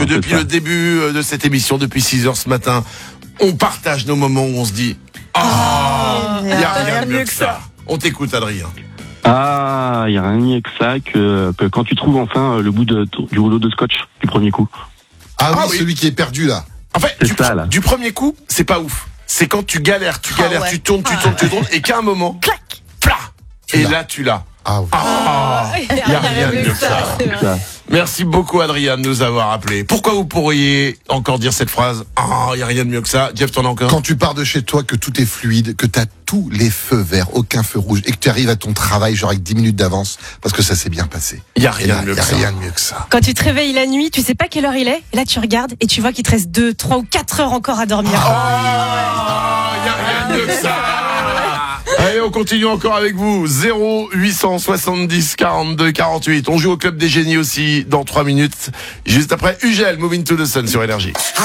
depuis le début de cette émission, depuis 6h ce matin, on partage nos moments où on se dit il n'y a rien de mieux que ça. On t'écoute, Adrien. Ah, il n'y a rien de mieux que ça que quand tu trouves enfin le bout du rouleau de scotch du premier coup. Ah oui, celui qui est perdu là. En fait, du premier coup, c'est pas ouf. C'est quand tu galères, tu tournes, et qu'à un moment, clac, plat, et là tu l'as. Ah oui. Il n'y a rien de mieux que ça. Merci beaucoup, Adrien, de nous avoir appelés. Pourquoi vous pourriez encore dire cette phrase? Il n'y a rien de mieux que ça. Jeff, t'en as encore? Quand tu pars de chez toi, que tout est fluide, que t'as tous les feux verts, aucun feu rouge, et que tu arrives à ton travail genre avec 10 minutes d'avance, parce que ça s'est bien passé. Il n'y a rien de mieux que ça. Quand tu te réveilles la nuit, tu sais pas quelle heure il est, et là tu regardes et tu vois qu'il te reste 2, 3 ou 4 heures encore à dormir. Il n'y a rien de mieux que ça. Allez, on continue encore avec vous. 0870 42 48. On joue au Club des Génies aussi dans 3 minutes. Juste après Ugel, Moving to the Sun sur Énergie.